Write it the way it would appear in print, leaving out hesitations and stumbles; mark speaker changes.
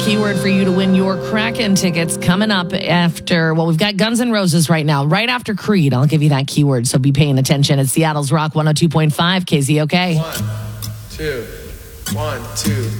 Speaker 1: keyword for you to win your Kraken tickets coming up after, well, we've got Guns N' Roses right now. Right after Creed, I'll give you that keyword, so be paying attention. It's Seattle's Rock 102.5 KZOK.
Speaker 2: 1, 2, 1, 2.